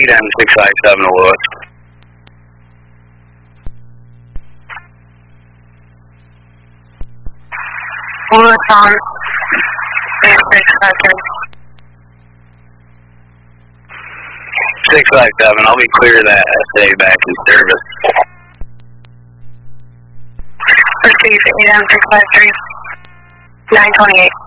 and 657 Lewis. Lewis on 653. 657, I'll be clear that SA back in service. Receive 8 and 653. 928.